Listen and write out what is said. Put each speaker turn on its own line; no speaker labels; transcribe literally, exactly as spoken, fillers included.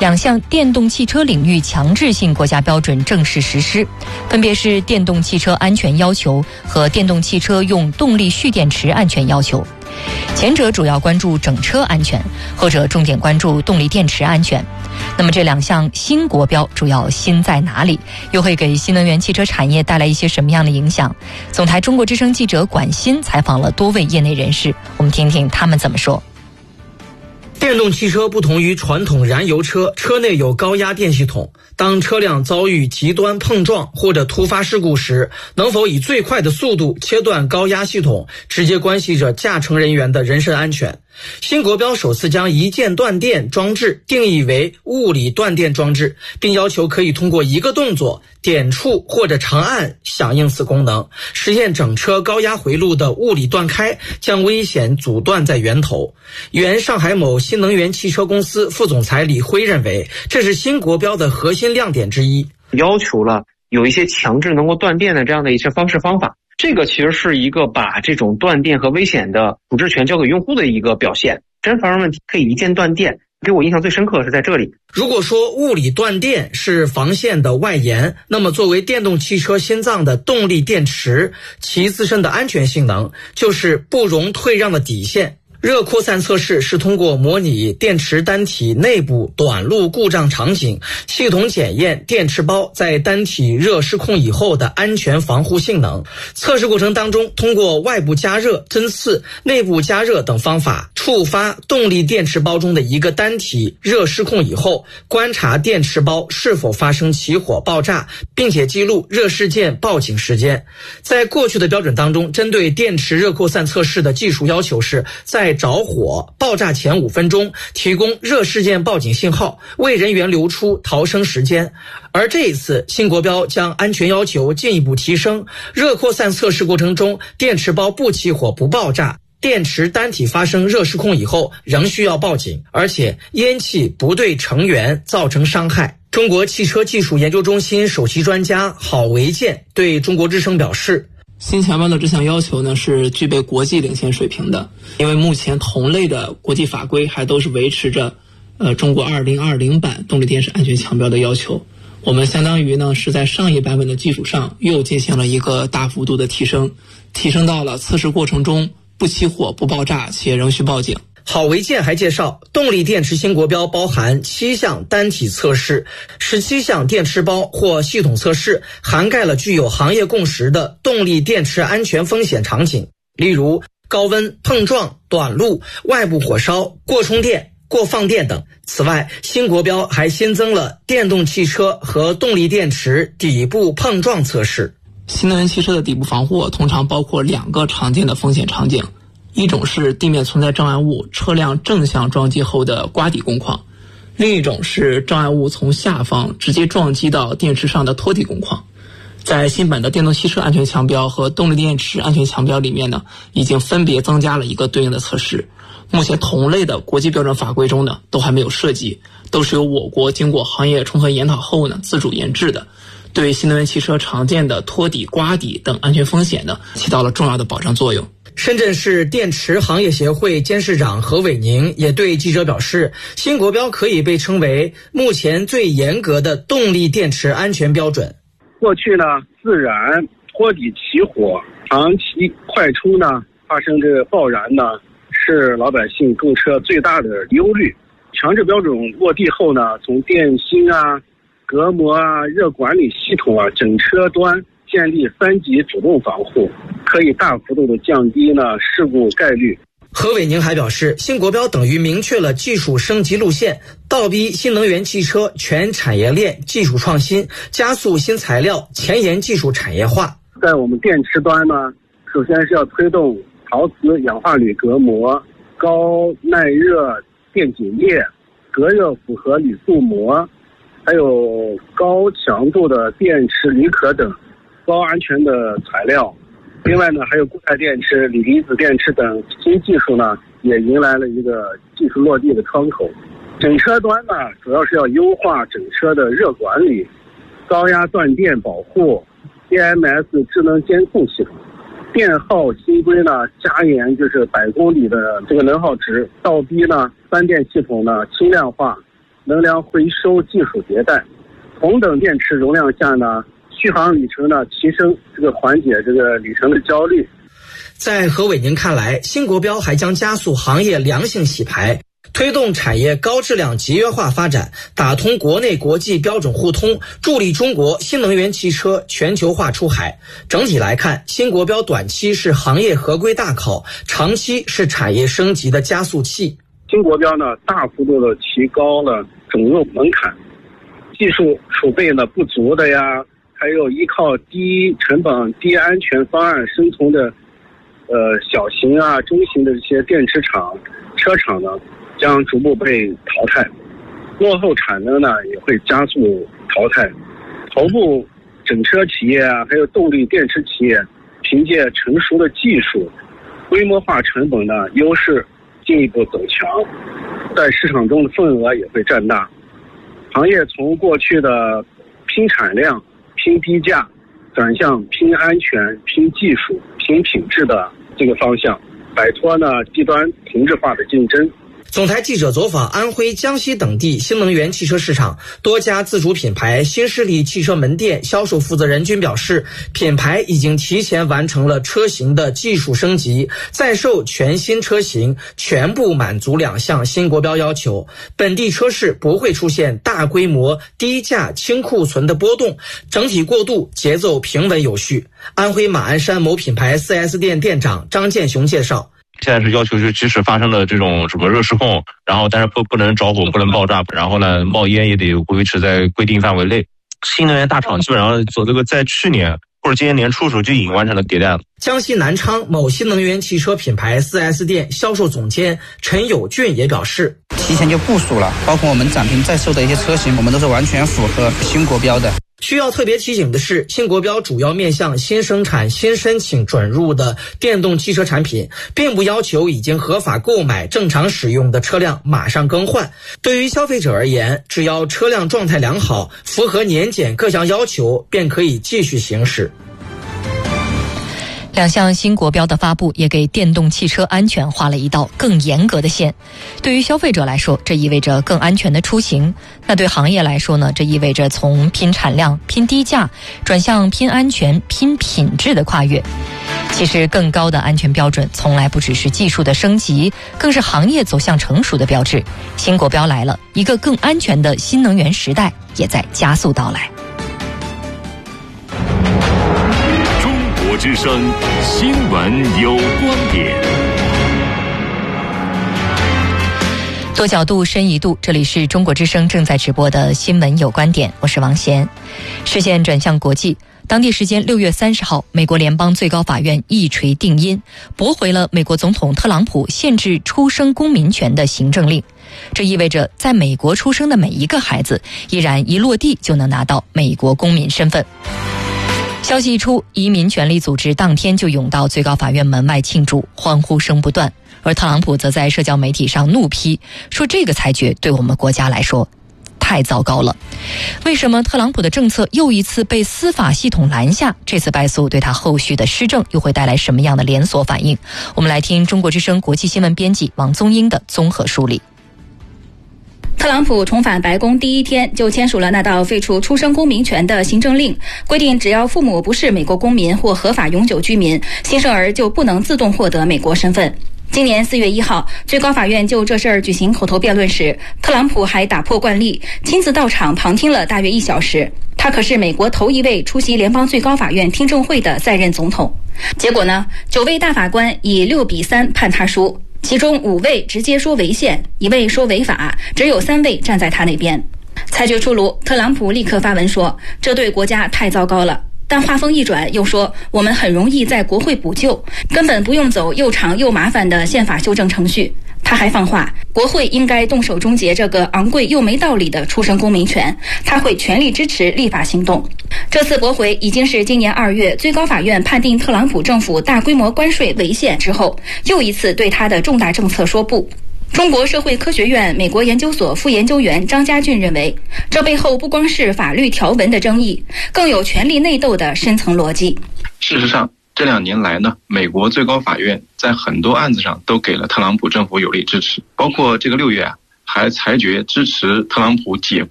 两项电动汽车领域强制性国家标准正式实施，分别是电动汽车安全要求和电动汽车用动力蓄电池安全要求。前者主要关注整车安全，后者重点关注动力电池安全。那么这两项新国标主要新在哪里？又会给新能源汽车产业带来一些什么样的影响？总台中国之声记者管欣采访了多位业内人士，我们听听他们怎么说。
电动汽车不同于传统燃油车，车内有高压电系统。当车辆遭遇极端碰撞或者突发事故时，能否以最快的速度切断高压系统，直接关系着驾乘人员的人身安全。新国标首次将一键断电装置定义为物理断电装置，并要求可以通过一个动作点触或者长按响应此功能，实现整车高压回路的物理断开，将危险阻断在源头。原上海某新能源汽车公司副总裁李辉认为，这是新国标的核心亮点之一，
要求了有一些强制能够断电的这样的一些方式方法。这个其实是一个把这种断电和危险的处置权交给用户的一个表现。真发生问题可以一键断电，给我印象最深刻的是在这里。
如果说物理断电是防线的外延，那么作为电动汽车心脏的动力电池，其自身的安全性能就是不容退让的底线。热扩散测试是通过模拟电池单体内部短路故障场景，系统检验电池包在单体热失控以后的安全防护性能。测试过程当中，通过外部加热、针刺、内部加热等方法，触发动力电池包中的一个单体热失控以后，观察电池包是否发生起火爆炸，并且记录热事件报警时间。在过去的标准当中，针对电池热扩散测试的技术要求是在着火爆炸前五分钟提供热事件报警信号，为人员留出逃生时间。而这一次新国标将安全要求进一步提升，热扩散测试过程中电池包不起火不爆炸，电池单体发生热失控以后仍需要报警，而且烟气不对成员造成伤害。中国汽车技术研究中心首席专家郝维建对中国之声表示，
新强标的这项要求呢是具备国际领先水平的，因为目前同类的国际法规还都是维持着呃中国二零二零版动力电池安全强标的要求。我们相当于呢是在上一版本的基础上又进行了一个大幅度的提升，提升到了测试过程中不起火不爆炸且仍需报警。
郝维建还介绍，动力电池新国标包含七项单体测试，十七项电池包或系统测试，涵盖了具有行业共识的动力电池安全风险场景，例如高温、碰撞、短路、外部火烧、过充电、过放电等。此外，新国标还新增了电动汽车和动力电池底部碰撞测试。
新能源汽车的底部防护通常包括两个常见的风险场景，一种是地面存在障碍物，车辆正向撞击后的刮底工况，另一种是障碍物从下方直接撞击到电池上的托底工况。在新版的电动汽车安全强标和动力电池安全强标里面呢，已经分别增加了一个对应的测试。目前同类的国际标准法规中呢，都还没有涉及，都是由我国经过行业充分研讨后呢，自主研制的，对新能源汽车常见的托底、刮底等安全风险呢，起到了重要的保障作用。
深圳市电池行业协会监事长何伟宁也对记者表示，新国标可以被称为目前最严格的动力电池安全标准。
过去呢，自燃、托底起火、长期快充呢，发生这个爆燃呢，是老百姓购车最大的忧虑。强制标准落地后呢，从电芯啊、隔膜啊、热管理系统啊，整车端建立三级主动防护，可以大幅度的降低呢事故概率。
何伟宁还表示，新国标等于明确了技术升级路线，倒逼新能源汽车全产业链技术创新，加速新材料前沿技术产业化。
在我们电池端呢，首先是要推动陶瓷氧化铝隔膜、高耐热电解液、隔热复合铝塑膜，还有高强度的电池铝壳等高安全的材料。另外呢，还有固态电池、锂离子电池等新技术呢，也迎来了一个技术落地的窗口。整车端呢，主要是要优化整车的热管理、高压断电保护、D M S 智能监控系统。电耗新规呢，加严就是百公里的这个能耗值，倒逼呢三电系统呢轻量化， 能量回收技术迭代。同等电池容量下呢，续航里程呢提升，这个缓解这个里程的焦虑。
在何伟宁看来，新国标还将加速行业良性洗牌，推动产业高质量集约化发展，打通国内国际标准互通，助力中国新能源汽车全球化出海。整体来看，新国标短期是行业合规大考，长期是产业升级的加速器。
新国标呢，大幅度的提高了准入门槛，技术储备呢不足的呀，还有依靠低成本、低安全方案生存的，呃小型啊、中型的这些电池厂、车厂呢，将逐步被淘汰，落后产能呢也会加速淘汰。头部整车企业啊，还有动力电池企业，凭借成熟的技术、规模化成本的优势，进一步走强，在市场中的份额也会占大。行业从过去的拼产量、拼低价，转向拼安全、拼技术、拼品质的这个方向，摆脱呢低端同质化的竞争。
总台记者走访安徽、江西等地新能源汽车市场，多家自主品牌、新势力汽车门店销售负责人均表示，品牌已经提前完成了车型的技术升级，在售全新车型全部满足两项新国标要求，本地车市不会出现大规模低价清库存的波动，整体过渡节奏平稳有序。安徽马鞍山某品牌 四 S 店店长张建雄介绍，
现在是要求，就即使发生了这种什么热失控，然后但是不不能着火，不能爆炸，然后呢冒烟也得维持在规定范围内。新能源大厂基本上做这个，在去年或者今年年初时候就已经完成了迭代了。
江西南昌某新能源汽车品牌 四 S 店销售总监陈友俊也表示，
提前就部署了，包括我们展厅在售的一些车型，我们都是完全符合新国标的。
需要特别提醒的是，新国标主要面向新生产、新申请准入的电动汽车产品，并不要求已经合法购买、正常使用的车辆马上更换。对于消费者而言，只要车辆状态良好，符合年检各项要求，便可以继续行驶。
两项新国标的发布也给电动汽车安全画了一道更严格的线。对于消费者来说，这意味着更安全的出行；那对行业来说呢，这意味着从拼产量、拼低价转向拼安全、拼品质的跨越。其实更高的安全标准从来不只是技术的升级，更是行业走向成熟的标志。新国标来了，一个更安全的新能源时代也在加速到来。
中国之声新闻有观点，
多角度深一度，这里是中国之声正在直播的新闻有观点，我是王贤。视线转向国际，当地时间六月三十号，美国联邦最高法院一锤定音，驳回了美国总统特朗普限制出生公民权的行政令。这意味着在美国出生的每一个孩子依然一落地就能拿到美国公民身份。消息一出，移民权利组织当天就涌到最高法院门外庆祝，欢呼声不断。而特朗普则在社交媒体上怒批，说这个裁决对我们国家来说太糟糕了。为什么特朗普的政策又一次被司法系统拦下？这次败诉对他后续的施政又会带来什么样的连锁反应？我们来听中国之声国际新闻编辑王宗英的综合梳理。
特朗普重返白宫第一天就签署了那道废除出生公民权的行政令，规定只要父母不是美国公民或合法永久居民，新生儿就不能自动获得美国身份。今年四月一号，最高法院就这事儿举行口头辩论时，特朗普还打破惯例，亲自到场旁听了大约一小时。他可是美国头一位出席联邦最高法院听证会的在任总统。结果呢，九位大法官以六比三判他输。其中五位直接说违宪，一位说违法，只有三位站在他那边。裁决出炉，特朗普立刻发文说，这对国家太糟糕了。但话锋一转，又说我们很容易在国会补救，根本不用走又长又麻烦的宪法修正程序。他还放话，国会应该动手终结这个昂贵又没道理的出生公民权，他会全力支持立法行动。这次驳回已经是今年二月最高法院判定特朗普政府大规模关税违宪之后，又一次对他的重大政策说不。中国社会科学院美国研究所副研究员张家俊认为，这背后不光是法律条文的争议，更有权力内斗的深层逻辑。
事实上，这两年来呢，美国最高法院在很多案子上都给了特朗普政府有力支持，包括这个六月啊， 还裁决支持特朗普解